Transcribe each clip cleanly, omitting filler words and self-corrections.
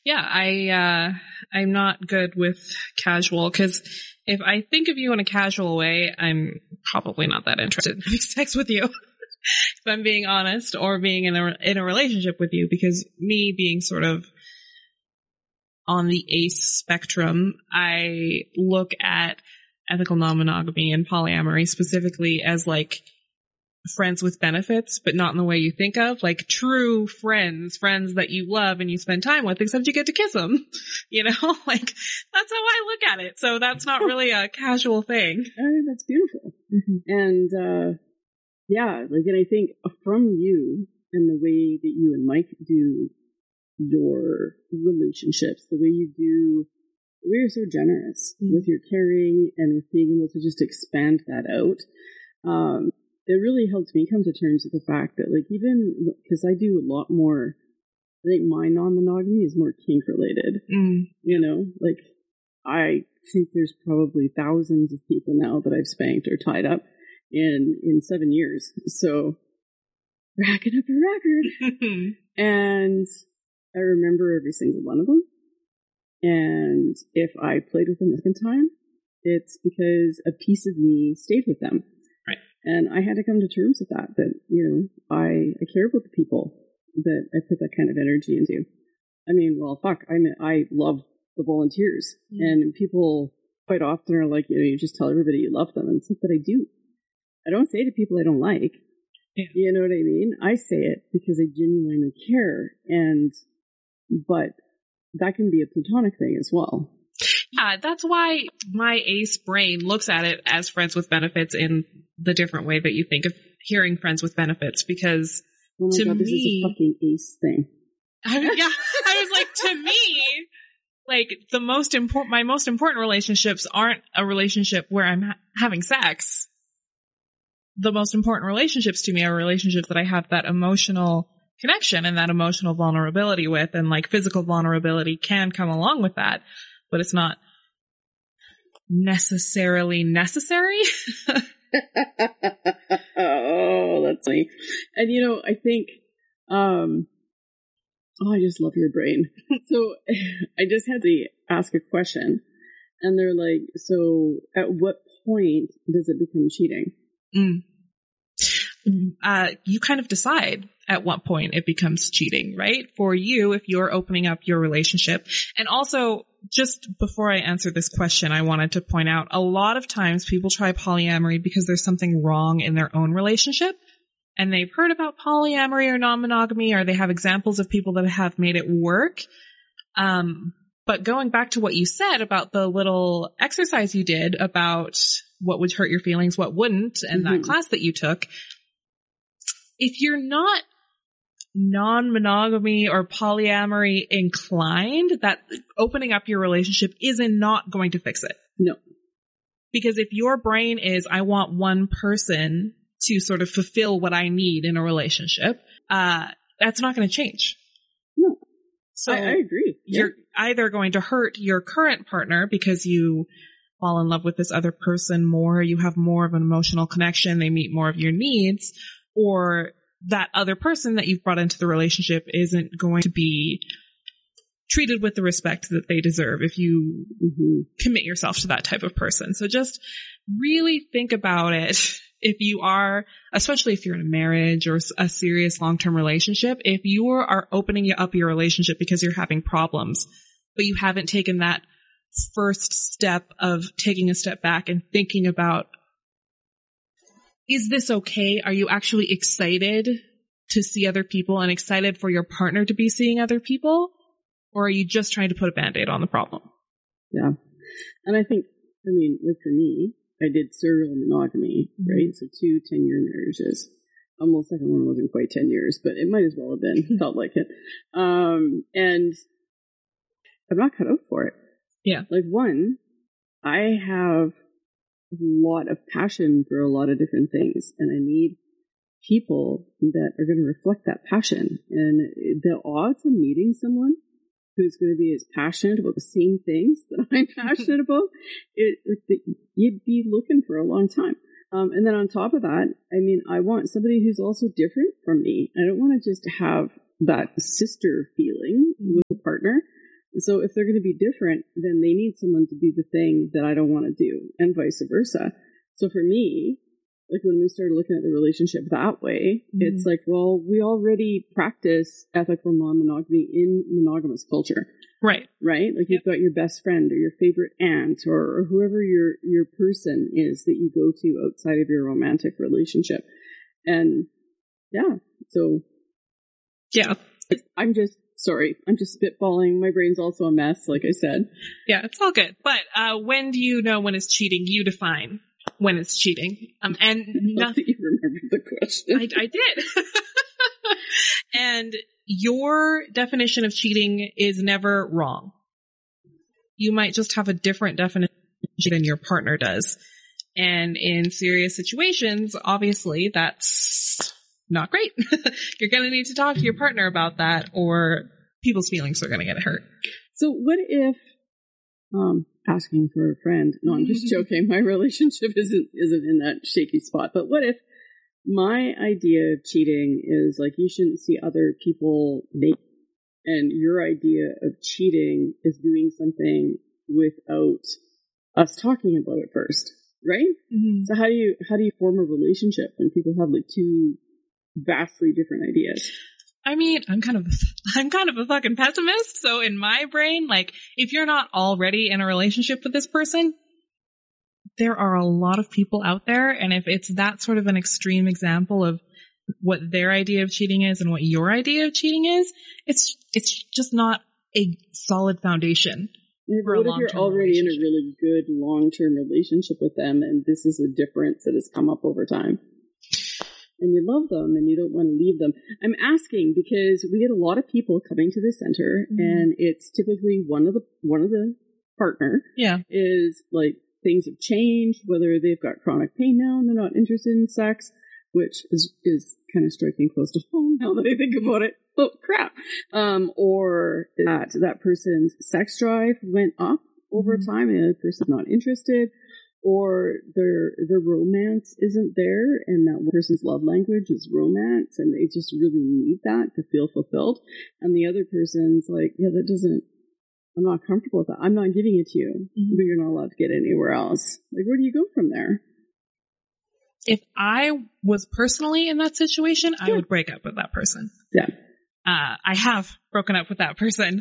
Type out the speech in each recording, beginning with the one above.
Yeah, I'm not good with casual because if I think of you in a casual way, I'm probably not that interested in having sex with you. If I'm being honest, or being in a relationship with you, because me being sort of on the ace spectrum, I look at ethical non-monogamy and polyamory specifically as like friends with benefits, but not in the way you think of, like true friends that you love and you spend time with, except you get to kiss them, you know, like that's how I look at it. So that's not really a casual thing. That's beautiful. And, yeah, like, and I think from you and the way that you and Mike do your relationships, the way you're so generous with your caring and with being able to just expand that out. It really helped me come to terms with the fact that, like, even because I do a lot more, I think my non-monogamy is more kink related. You know, like, I think there's probably thousands of people now that I've spanked or tied up in 7 years. So, racking up a record. And I remember every single one of them. And if I played with them a second time, it's because a piece of me stayed with them. Right. And I had to come to terms with that, you know, I care about the people that I put that kind of energy into. I mean, well, fuck, I love the volunteers. And people quite often are like, you know, you just tell everybody you love them. And it's like, but I do. I don't say to people I don't like. Yeah. You know what I mean? I say it because I genuinely care. But that can be a platonic thing as well. Yeah, that's why my ace brain looks at it as friends with benefits in the different way that you think of hearing friends with benefits, because to God, me, this is a fucking ace thing. I was like, to me, like my most important relationships aren't a relationship where I'm having sex. The most important relationships to me are relationships that I have that emotional connection and that emotional vulnerability with, and like physical vulnerability can come along with that, but it's not necessarily necessary. Oh, that's funny. And you know, I think, I just love your brain. So I just had to ask a question, and they're like, so at what point does it become cheating? You kind of decide at what point it becomes cheating, right? For you, if you're opening up your relationship. And also, just before I answer this question, I wanted to point out a lot of times people try polyamory because there's something wrong in their own relationship, and they've heard about polyamory or non-monogamy, or they have examples of people that have made it work. But going back to what you said about the little exercise you did about what would hurt your feelings, what wouldn't, and that class that you took, if you're not non-monogamy or polyamory inclined, that opening up your relationship not going to fix it. No. Because if your brain is, I want one person to sort of fulfill what I need in a relationship, that's not going to change. No. So I agree. You're either going to hurt your current partner because you fall in love with this other person more, you have more of an emotional connection, they meet more of your needs, or that other person that you've brought into the relationship isn't going to be treated with the respect that they deserve if you commit yourself to that type of person. So just really think about it. If you are, especially if you're in a marriage or a serious long-term relationship, if you are opening up your relationship because you're having problems, but you haven't taken that first step of taking a step back and thinking about, is this okay? Are you actually excited to see other people and excited for your partner to be seeing other people? Or are you just trying to put a Band-Aid on the problem? Yeah. And I think, I mean, like for me, I did serial monogamy, right? So 2 10-year marriages. Well, the second one wasn't quite 10 years, but it might as well have been. Felt like it. And I'm not cut out for it. Yeah. Like, one, I have a lot of passion for a lot of different things, and I need people that are going to reflect that passion. And the odds of meeting someone who's going to be as passionate about the same things that I'm passionate about, you'd be looking for a long time. And then on top of that, I mean, I want somebody who's also different from me. I don't want to just have that sister feeling with a partner. So if they're going to be different, then they need someone to do the thing that I don't want to do, and vice versa. So for me, like when we started looking at the relationship that way, it's like, well, we already practice ethical non-monogamy in monogamous culture. Right. Right? Like you've got your best friend or your favorite aunt or whoever your person is that you go to outside of your romantic relationship. And yeah, so. Yeah. I'm just spitballing. My brain's also a mess, like I said. Yeah, it's all good. But when do you know when it's cheating? You define when it's cheating. And nothing. You remember the question. I did. And your definition of cheating is never wrong. You might just have a different definition than your partner does. And in serious situations, obviously, that's not great. You're going to need to talk to your partner about that, or people's feelings are going to get hurt. So what if, asking for a friend, no, I'm just joking. My relationship isn't in that shaky spot, but what if my idea of cheating is like, you shouldn't see other people naked, and your idea of cheating is doing something without us talking about it first, right? Mm-hmm. So how do you form a relationship when people have like two vastly different ideas? I mean, I'm kind of a fucking pessimist. So in my brain, like, if you're not already in a relationship with this person, there are a lot of people out there. And if it's that sort of an extreme example of what their idea of cheating is and what your idea of cheating is, it's just not a solid foundation. What if you're already in a really good long-term relationship with them and this is a difference that has come up over time? And you love them and you don't want to leave them. I'm asking because we get a lot of people coming to the center, and it's typically one of the partner is like, things have changed, whether they've got chronic pain now and they're not interested in sex, which is kind of striking close to home now that I think about it. Oh crap. Or that person's sex drive went up over time and the other person's not interested, or their romance isn't there, and that person's love language is romance, and they just really need that to feel fulfilled. And the other person's like, yeah, I'm not comfortable with that. I'm not giving it to you, but you're not allowed to get anywhere else. Like, where do you go from there? If I was personally in that situation, I would break up with that person. Yeah. I have broken up with that person,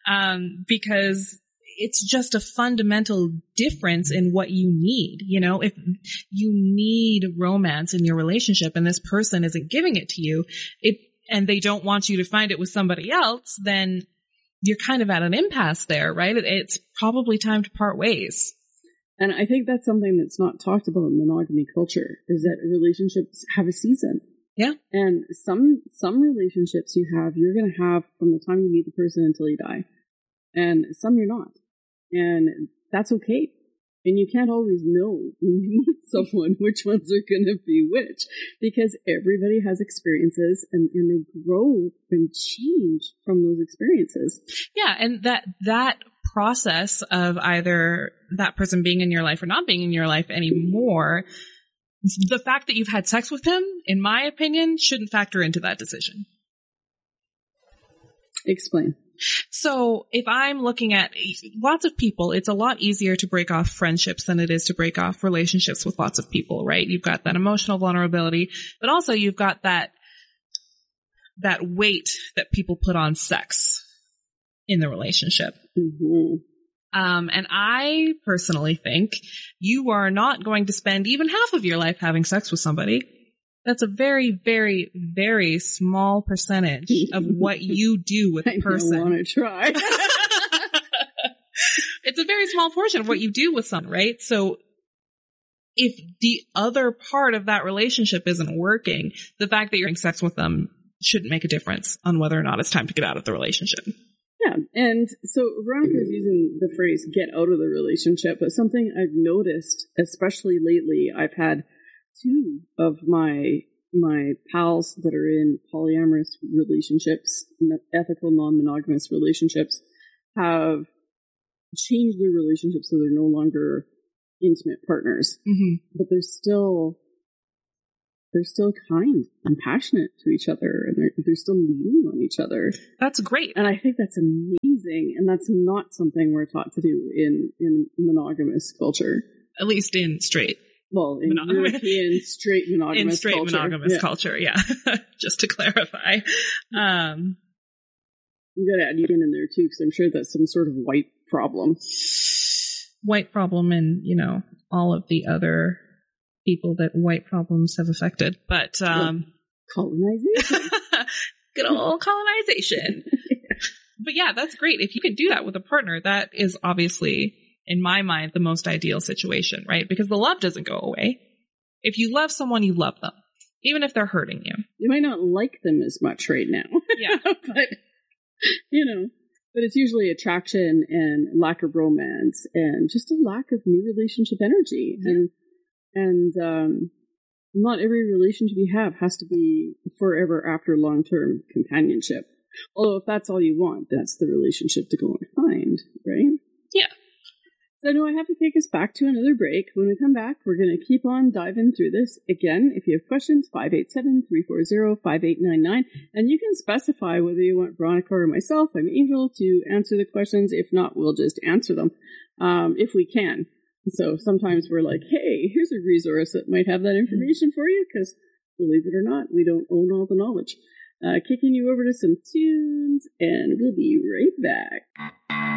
because it's just a fundamental difference in what you need. You know, if you need romance in your relationship and this person isn't giving it to you, and they don't want you to find it with somebody else, then you're kind of at an impasse there, right? It's probably time to part ways. And I think that's something that's not talked about in monogamy culture, is that relationships have a season. Yeah. And some relationships you're going to have from the time you meet the person until you die. And some you're not. And that's okay. And you can't always know when you meet someone which ones are going to be which, because everybody has experiences and they grow and change from those experiences. Yeah. And that process of either that person being in your life or not being in your life anymore, the fact that you've had sex with him, in my opinion, shouldn't factor into that decision. Explain. So if I'm looking at lots of people, it's a lot easier to break off friendships than it is to break off relationships with lots of people, right? You've got that emotional vulnerability, but also you've got that weight that people put on sex in the relationship. Mm-hmm. And I personally think you are not going to spend even half of your life having sex with somebody. That's a very, very, very small percentage of what you do with a person. I don't want to try. It's a very small portion of what you do with someone, right? So if the other part of that relationship isn't working, the fact that you're having sex with them shouldn't make a difference on whether or not it's time to get out of the relationship. Yeah. And so Veronica is using the phrase get out of the relationship, but something I've noticed, especially lately, I've had two of my pals that are in polyamorous relationships, ethical non-monogamous relationships, have changed their relationship so they're no longer intimate partners. Mm-hmm. But they're still they're still kind and passionate to each other, and they're still leaning on each other. That's great. And I think that's amazing. And that's not something we're taught to do in monogamous culture. At least in straight. Well, in European straight monogamous culture. In straight monogamous culture, yeah. Just to clarify. You gotta add Indian in there too, because I'm sure that's some sort of white problem. White problem and, all of the other people that white problems have affected. But colonization. Good old colonization. But yeah, that's great. If you can do that with a partner, that is obviously, in my mind, the most ideal situation, right? Because the love doesn't go away. If you love someone, you love them, even if they're hurting you. You might not like them as much right now. Yeah. But, but it's usually attraction and lack of romance and just a lack of new relationship energy. Yeah. And not every relationship you have has to be forever after long-term companionship. Although if that's all you want, that's the relationship to go and find, right? Yeah. So I have to take us back to another break. When we come back, we're going to keep on diving through this. Again, if you have questions, 587-340-5899. And you can specify whether you want Veronica or myself, I'm Angel, to answer the questions. If not, we'll just answer them if we can. So sometimes we're like, hey, here's a resource that might have that information for you, because believe it or not, we don't own all the knowledge. Kicking you over to some tunes, and we'll be right back.